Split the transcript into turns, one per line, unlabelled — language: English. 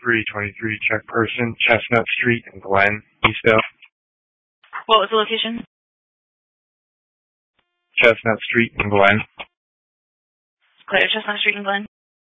323, check person, Chestnut Street in Glen, Eastville.
What was the location?
Chestnut Street in Glen.
Clear Chestnut Street in Glen.